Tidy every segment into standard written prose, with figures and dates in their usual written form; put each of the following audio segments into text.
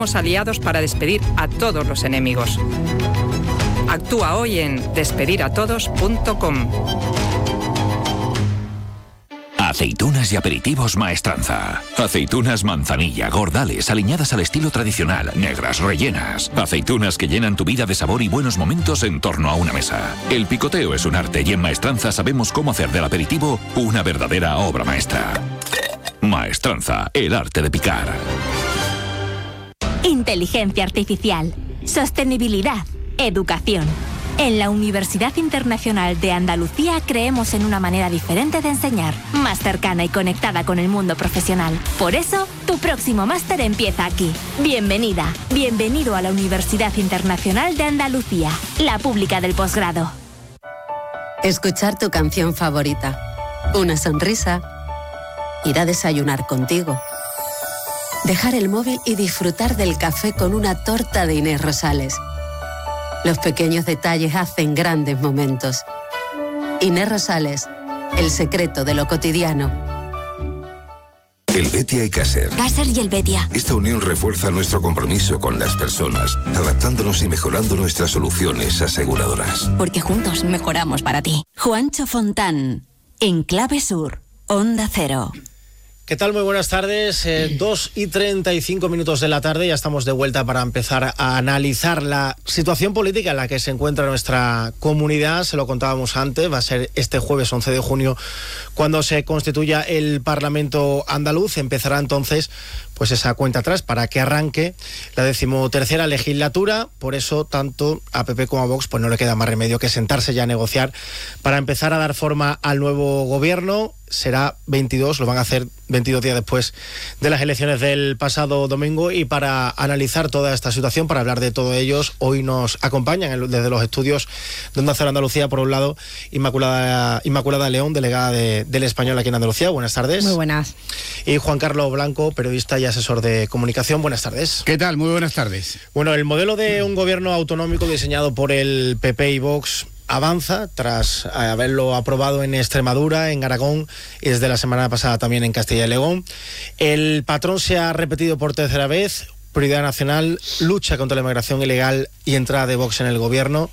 aliados para despedir a todos los enemigos. Actúa hoy en despediratodos.com. Aceitunas y aperitivos Maestranza. Aceitunas manzanilla, gordales, aliñadas al estilo tradicional, negras, rellenas. Aceitunas que llenan tu vida de sabor y buenos momentos en torno a una mesa. El picoteo es un arte y en Maestranza sabemos cómo hacer del aperitivo una verdadera obra maestra. Maestranza, el arte de picar. Inteligencia artificial, sostenibilidad, educación. En la Universidad Internacional de Andalucía creemos en una manera diferente de enseñar, más cercana y conectada con el mundo profesional. Por eso, tu próximo máster empieza aquí. Bienvenida, bienvenido a la Universidad Internacional de Andalucía, la pública del posgrado. Escuchar tu canción favorita, una sonrisa, ir a desayunar contigo, dejar el móvil y disfrutar del café con una torta de Inés Rosales. Los pequeños detalles hacen grandes momentos. Inés Rosales, el secreto de lo cotidiano. Helvetia y Caser. Caser y Helvetia. Esta unión refuerza nuestro compromiso con las personas, adaptándonos y mejorando nuestras soluciones aseguradoras. Porque juntos mejoramos para ti. Juancho Fontán, en Clave Sur, Onda Cero. ¿Qué tal? Muy buenas tardes. 2:35 de la tarde. Ya estamos de vuelta para empezar a analizar la situación política en la que se encuentra nuestra comunidad. Se lo contábamos antes. Va a ser este jueves 11 de junio cuando se constituya el Parlamento andaluz. Empezará entonces pues esa cuenta atrás para que arranque la 13ª legislatura. Por eso tanto a PP como a Vox pues no le queda más remedio que sentarse ya a negociar para empezar a dar forma al nuevo gobierno. Será 22, lo van a hacer 22 días después de las elecciones del pasado domingo. Y para analizar toda esta situación, para hablar de todo ellos, hoy nos acompañan desde los estudios de Onda Cero Andalucía, por un lado, Inmaculada León, delegada del Español aquí en Andalucía. Buenas tardes. Muy buenas. Y Juan Carlos Blanco, periodista y asesor de comunicación. Buenas tardes. ¿Qué tal? Muy buenas tardes. Bueno, el modelo de un gobierno autonómico diseñado por el PP y Vox avanza tras haberlo aprobado en Extremadura, en Aragón y desde la semana pasada también en Castilla y León. El patrón se ha repetido por tercera vez: prioridad nacional, lucha contra la inmigración ilegal y entrada de Vox en el gobierno.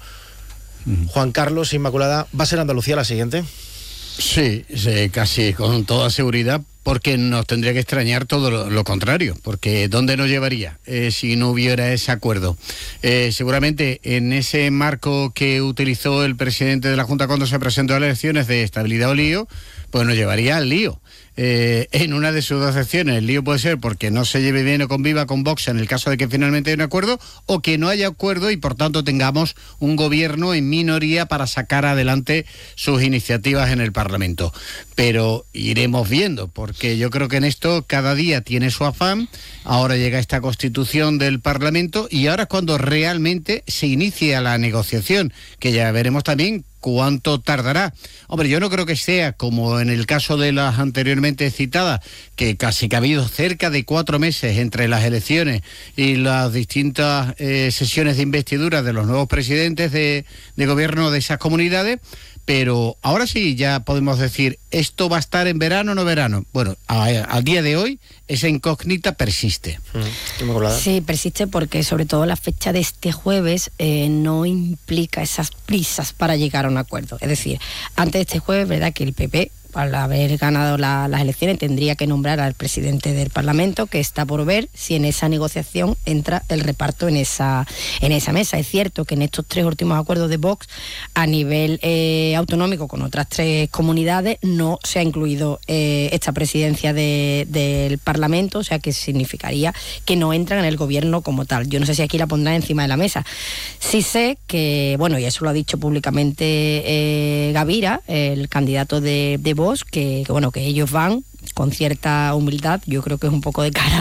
Juan Carlos, Inmaculada, ¿va a ser Andalucía la siguiente? Sí, casi con toda seguridad, porque nos tendría que extrañar todo lo contrario, porque ¿dónde nos llevaría si no hubiera ese acuerdo? Seguramente en ese marco que utilizó el presidente de la Junta cuando se presentó a las elecciones de estabilidad o lío, pues nos llevaría al lío. En una de sus dos excepciones, el lío puede ser porque no se lleve bien o conviva con Vox en el caso de que finalmente haya un acuerdo, o que no haya acuerdo y por tanto tengamos un gobierno en minoría para sacar adelante sus iniciativas en el Parlamento. Pero iremos viendo, porque yo creo que en esto cada día tiene su afán. Ahora llega esta constitución del Parlamento y ahora es cuando realmente se inicia la negociación, que ya veremos también ¿cuánto tardará? Hombre, yo no creo que sea como en el caso de las anteriormente citadas, que casi que ha habido cerca de 4 meses entre las elecciones y las distintas sesiones de investidura de los nuevos presidentes de gobierno de esas comunidades. Pero ahora sí ya podemos decir, ¿esto va a estar en verano o no verano? Bueno, al día de hoy esa incógnita persiste. Sí, persiste porque sobre todo la fecha de este jueves no implica esas prisas para llegar a un acuerdo. Es decir, antes de este jueves, verdad que el PP, al haber ganado las elecciones, tendría que nombrar al presidente del Parlamento, que está por ver si en esa negociación entra el reparto en esa mesa. Es cierto que en estos 3 últimos acuerdos de Vox, a nivel autonómico con otras 3 comunidades, no se ha incluido esta presidencia del Parlamento, o sea que significaría que no entran en el gobierno como tal. Yo no sé si aquí la pondrán encima de la mesa. Sí sé que, bueno, y eso lo ha dicho públicamente Gavira, el candidato de Vox, que ellos van con cierta humildad, yo creo que es un poco de cara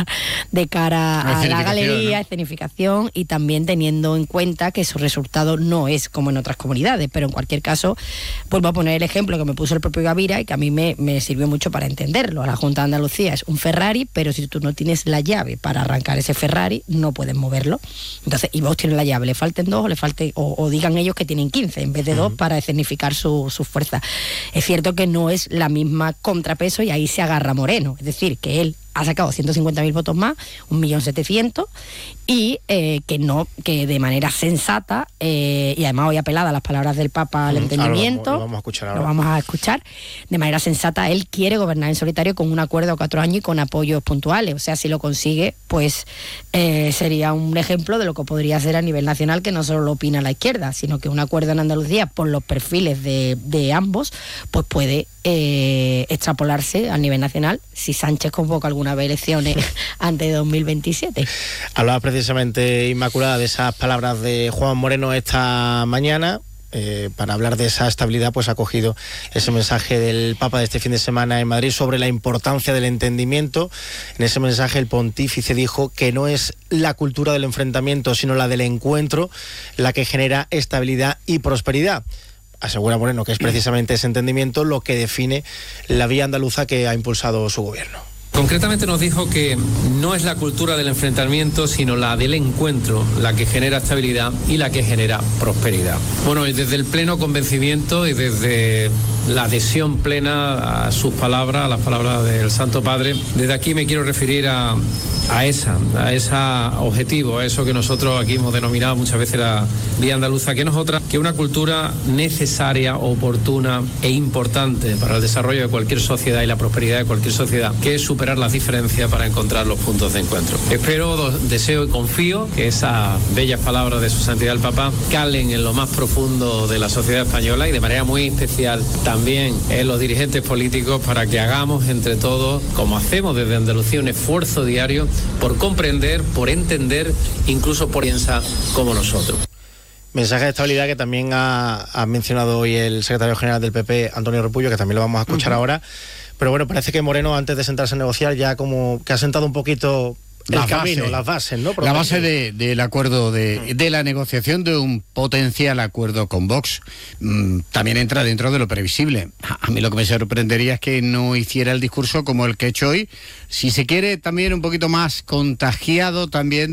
a la galería, ¿no? Escenificación, y también teniendo en cuenta que su resultado no es como en otras comunidades, pero en cualquier caso, vuelvo a poner el ejemplo que me puso el propio Gavira y que a mí me sirvió mucho para entenderlo. La Junta de Andalucía es un Ferrari, pero si tú no tienes la llave para arrancar ese Ferrari, no puedes moverlo. Entonces, y vos tienes la llave, le falten 2 o digan ellos que tienen 15 en vez de 2 para escenificar su fuerza. Es cierto que no es la misma contrapeso y ahí se agarra Moreno, es decir, que él ha sacado 150.000 votos más, 1.700.000, y que de manera sensata, y además hoy apelada a las palabras del Papa al entendimiento, lo vamos a escuchar ahora. Lo vamos a escuchar. De manera sensata, él quiere gobernar en solitario con un acuerdo a 4 años y con apoyos puntuales. O sea, si lo consigue, pues sería un ejemplo de lo que podría ser a nivel nacional, que no solo lo opina la izquierda, sino que un acuerdo en Andalucía, por los perfiles de ambos, pues puede extrapolarse a nivel nacional si Sánchez convoca alguna vez elecciones antes de 2027. Hablaba precisamente Inmaculada de esas palabras de Juan Moreno esta mañana. Para hablar de esa estabilidad, pues ha cogido ese mensaje del Papa de este fin de semana en Madrid sobre la importancia del entendimiento. En ese mensaje el pontífice dijo que no es la cultura del enfrentamiento, sino la del encuentro, la que genera estabilidad y prosperidad. Asegura Moreno que es precisamente ese entendimiento lo que define la vía andaluza que ha impulsado su gobierno. Concretamente nos dijo que no es la cultura del enfrentamiento, sino la del encuentro, la que genera estabilidad y la que genera prosperidad. Bueno, y desde el pleno convencimiento y desde la adhesión plena a sus palabras, a las palabras del Santo Padre, desde aquí me quiero referir a ese objetivo, a eso que nosotros aquí hemos denominado muchas veces la vía andaluza, que no es otra que una cultura necesaria, oportuna e importante para el desarrollo de cualquier sociedad y la prosperidad de cualquier sociedad, que es superar las diferencias para encontrar los puntos de encuentro. Espero, deseo y confío que esas bellas palabras de su santidad el Papa calen en lo más profundo de la sociedad española y de manera muy especial también en los dirigentes políticos, para que hagamos entre todos, como hacemos desde Andalucía, un esfuerzo diario por comprender, por entender, incluso por pensar como nosotros. Mensaje de estabilidad que también ha mencionado hoy el secretario general del PP, Antonio Repullo, que también lo vamos a escuchar ahora. Pero bueno, parece que Moreno, antes de sentarse a negociar, ya como que ha sentado un poquito las bases, ¿no? La base del acuerdo, de la negociación de un potencial acuerdo con Vox. También entra dentro de lo previsible. A mí lo que me sorprendería es que no hiciera el discurso como el que he hecho hoy, si se quiere también un poquito más contagiado también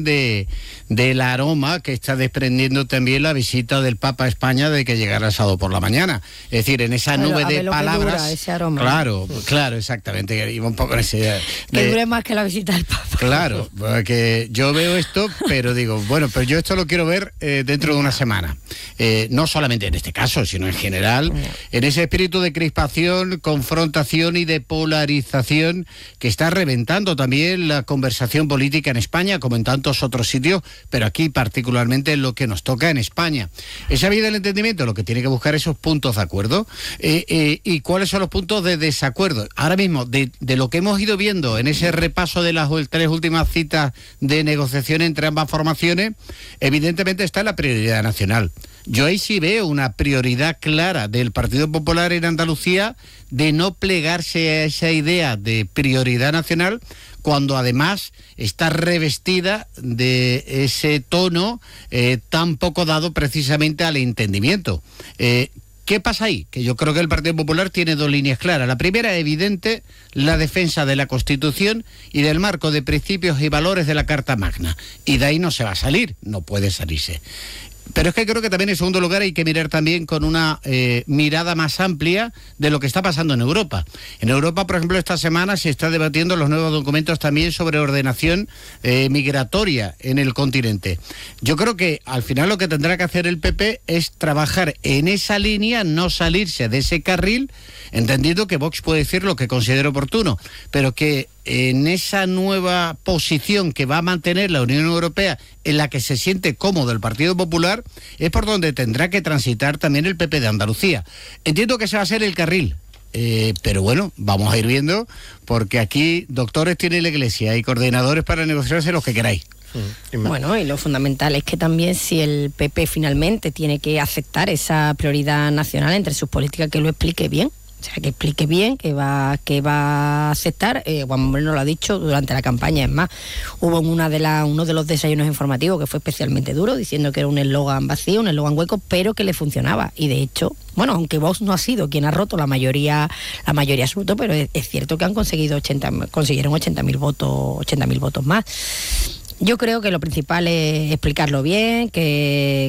del aroma que está desprendiendo también la visita del Papa a España, de que llegara el sábado por la mañana. Es decir, en esa nube de palabras. Dura ese aroma. Claro, exactamente. Iba un poco en ese, que dure más que la visita del Papa. Claro, porque yo veo esto, pero digo, bueno, pero yo esto lo quiero ver dentro de una semana. No solamente en este caso, sino en general, en ese espíritu de crispación, confrontación y de polarización que está reventando también la conversación política en España, como en tantos otros sitios, pero aquí particularmente en lo que nos toca en España. Esa vía del entendimiento lo que tiene que buscar esos puntos de acuerdo. ¿Y cuáles son los puntos de desacuerdo? Ahora mismo, de lo que hemos ido viendo en ese repaso de las 3 últimas citas de negociación entre ambas formaciones, evidentemente está la prioridad nacional. Yo ahí sí veo una prioridad clara del Partido Popular en Andalucía de no plegarse a esa idea de prioridad nacional, cuando además está revestida de ese tono tan poco dado precisamente al entendimiento. ¿Qué pasa ahí? Que yo creo que el Partido Popular tiene 2 líneas claras. La primera, evidente, la defensa de la Constitución y del marco de principios y valores de la Carta Magna. Y de ahí no se va a salir, no puede salirse. Pero es que creo que también en segundo lugar hay que mirar también con una mirada más amplia de lo que está pasando en Europa. En Europa, por ejemplo, esta semana se está debatiendo los nuevos documentos también sobre ordenación migratoria en el continente. Yo creo que al final lo que tendrá que hacer el PP es trabajar en esa línea, no salirse de ese carril, entendiendo que Vox puede decir lo que considere oportuno, pero que en esa nueva posición que va a mantener la Unión Europea, en la que se siente cómodo el Partido Popular, es por donde tendrá que transitar también el PP de Andalucía. Entiendo que ese va a ser el carril, pero bueno, vamos a ir viendo, porque aquí doctores tiene la Iglesia y coordinadores para negociarse los que queráis. Bueno, y lo fundamental es que también, si el PP finalmente tiene que aceptar esa prioridad nacional entre sus políticas, que lo explique bien. O sea, que explique bien que va a aceptar. Juan Moreno lo ha dicho durante la campaña. Es más, hubo uno de los desayunos informativos que fue especialmente duro, diciendo que era un eslogan vacío, un eslogan hueco, pero que le funcionaba. Y de hecho, bueno, aunque Vox no ha sido quien ha roto la mayoría absoluta, pero es cierto que consiguieron 80.000 votos más. Yo creo que lo principal es explicarlo bien, que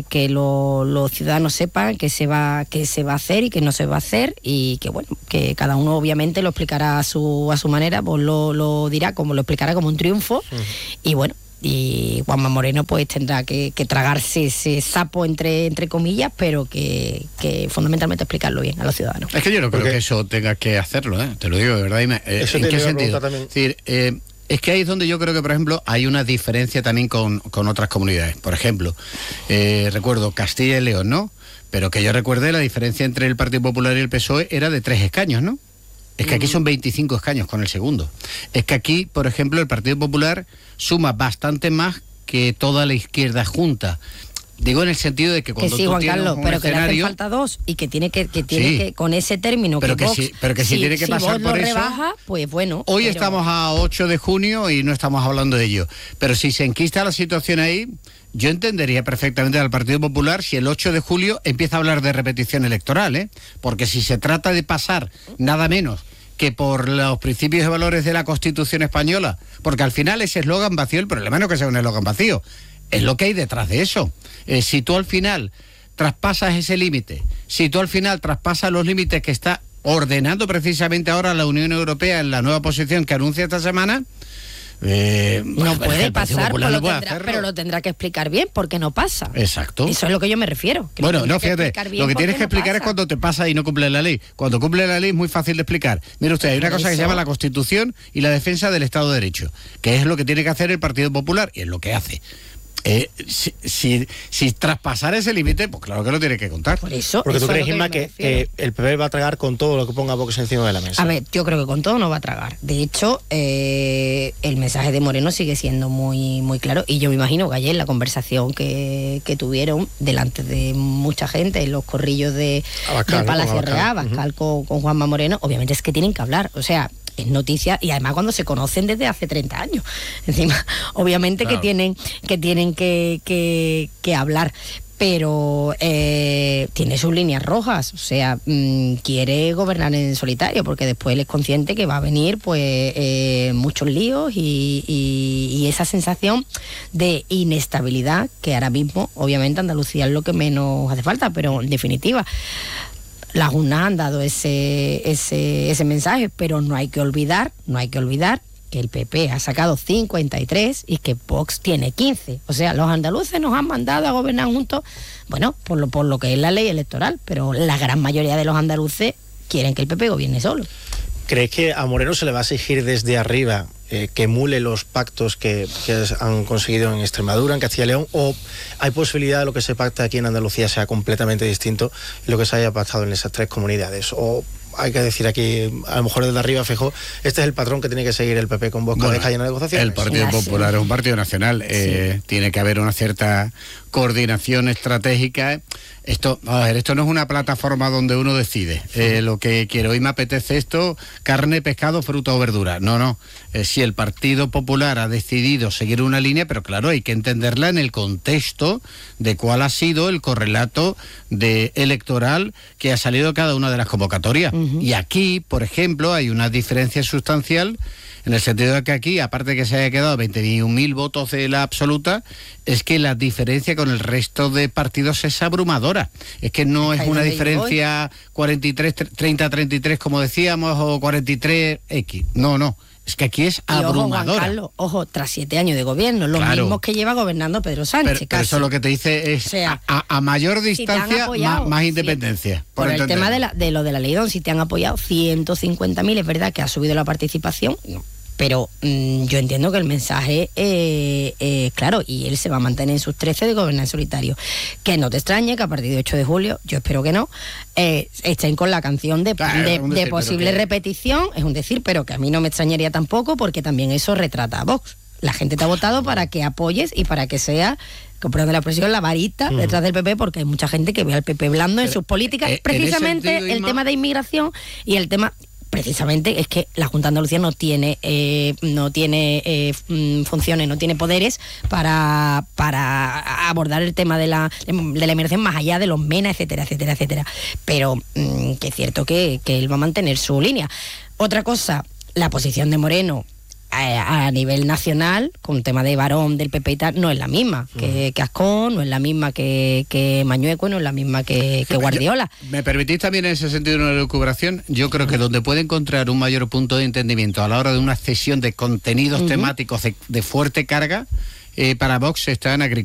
los ciudadanos sepan que se va a hacer y que no se va a hacer, y que bueno, que cada uno obviamente lo explicará a su manera, pues lo dirá, como lo explicará como un triunfo. Y bueno, y Juanma Moreno pues tendrá que tragarse ese sapo entre comillas, pero que fundamentalmente explicarlo bien a los ciudadanos. Es que yo no creo que eso tenga que hacerlo, te lo digo de verdad. ¿En qué sentido? Es decir, es que ahí es donde yo creo que, por ejemplo, hay una diferencia también con otras comunidades. Por ejemplo, recuerdo Castilla y León, ¿no? Pero que yo recuerde, la diferencia entre el Partido Popular y el PSOE era de 3 escaños, ¿no? Es que aquí son 25 escaños con el segundo. Es que aquí, por ejemplo, el Partido Popular suma bastante más que toda la izquierda junta. Digo en el sentido de que cuando sí, tú Juan tienes Carlos, un pero que escenario, le hacen falta 2 y que tiene que con ese término pero que que Vox, sí, pero que si tiene que pasar Vox por lo eso, rebaja, pues bueno. Hoy estamos a 8 de junio y no estamos hablando de ello. Pero si se enquista la situación ahí, yo entendería perfectamente al Partido Popular si el 8 de julio empieza a hablar de repetición electoral, ¿eh? Porque si se trata de pasar nada menos que por los principios y valores de la Constitución española, porque al final ese eslogan vacío, el problema no es que sea un eslogan vacío, es lo que hay detrás de eso. Si tú al final traspasas ese límite, si tú al final traspasas los límites que está ordenando precisamente ahora la Unión Europea en la nueva posición que anuncia esta semana, no puede pasar, pero lo tendrá que explicar bien porque no pasa. Exacto. Eso es lo que yo me refiero. Bueno, no, fíjate, lo que tienes que explicar es cuando te pasa y no cumple la ley. Cuando cumple la ley es muy fácil de explicar. Mire usted, hay una cosa que se llama la Constitución y la defensa del Estado de Derecho, que es lo que tiene que hacer el Partido Popular y es lo que hace. Si traspasar ese límite, pues claro que lo tiene que contar. Porque tú crees, Inma, que el PP va a tragar con todo lo que ponga Vox encima de la mesa. A ver, yo creo que con todo no va a tragar. De hecho, el mensaje de Moreno sigue siendo muy, muy claro. Y yo me imagino que ayer en la conversación que tuvieron delante de mucha gente en los corrillos del Palacio Real, Abascal con Juanma Moreno, obviamente es que tienen que hablar. O sea, es noticia, y además cuando se conocen desde hace 30 años. Encima, obviamente claro, que tienen que hablar. Pero tiene sus líneas rojas, o sea, quiere gobernar en solitario, porque después él es consciente que va a venir pues muchos líos y esa sensación de inestabilidad que ahora mismo, obviamente, Andalucía es lo que menos hace falta, pero en definitiva las urnas han dado ese mensaje, pero no hay que olvidar que el PP ha sacado 53 y que Vox tiene 15. O sea, los andaluces nos han mandado a gobernar juntos, bueno, por lo que es la ley electoral, pero la gran mayoría de los andaluces quieren que el PP gobierne solo. ¿Crees que a Moreno se le va a exigir desde arriba que emule los pactos que han conseguido en Extremadura, en Castilla y León, o hay posibilidad de lo que se pacta aquí en Andalucía sea completamente distinto de lo que se haya pactado en esas 3 comunidades? O hay que decir aquí, a lo mejor desde arriba, fijo, este es el patrón que tiene que seguir el PP con Vox cada vez que haya negociaciones. El Partido Popular es un partido nacional, tiene que haber una cierta coordinación estratégica. Esto no es una plataforma donde uno decide lo que quiere. Hoy me apetece esto, carne, pescado, fruta o verdura. No. Si el Partido Popular ha decidido seguir una línea, pero claro, hay que entenderla en el contexto de cuál ha sido el correlato electoral que ha salido de cada una de las convocatorias. Y aquí, por ejemplo, hay una diferencia sustancial en el sentido de que aquí, aparte de que se haya quedado 21.000 votos de la absoluta, es que la diferencia con el resto de partidos es abrumadora. Es que no es una diferencia 43-30-33 como decíamos, o 43X. No. Es que aquí es abrumadora. Ojo, Juan Carlos, ojo, tras 7 años de gobierno, los mismos que lleva gobernando Pedro Sánchez. Pero eso lo que te dice es, o sea, a mayor distancia, más independencia. Por el tema de lo de la ley, si te han apoyado 150.000, es verdad que ha subido la participación, pero yo entiendo que el mensaje claro, y él se va a mantener en sus 13 de gobernar en solitario. Que no te extrañe que a partir de 8 de julio, yo espero que no, estén con la canción de posible repetición, es un decir, pero que a mí no me extrañaría tampoco, porque también eso retrata a Vox. La gente te ha votado para que apoyes y para que sea, con perdón de la expresión, la varita detrás del PP, porque hay mucha gente que ve al PP blando en sus políticas, precisamente el tema de inmigración y el tema... Precisamente es que la Junta de Andalucía no tiene funciones, no tiene poderes para abordar el tema de la inmigración más allá de los MENA, etcétera. Pero que es cierto que él va a mantener su línea. Otra cosa, la posición de Moreno a nivel nacional, con tema de varón del PP y tal, no es la misma que Ascón, no es la misma que Mañueco, no es la misma que Guardiola. ¿Me permitís también en ese sentido una recuperación? Yo creo que donde puede encontrar un mayor punto de entendimiento a la hora de una cesión de contenidos temáticos de fuerte carga para Vox está en agricultura.